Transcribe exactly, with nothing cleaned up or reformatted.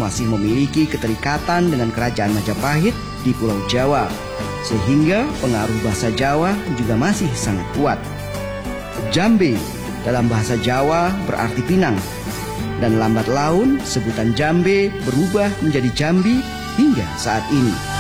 masih memiliki keterikatan dengan kerajaan Majapahit di Pulau Jawa, sehingga pengaruh bahasa Jawa juga masih sangat kuat. Jambe dalam bahasa Jawa berarti Pinang, dan lambat laun sebutan Jambe berubah menjadi Jambi hingga saat ini.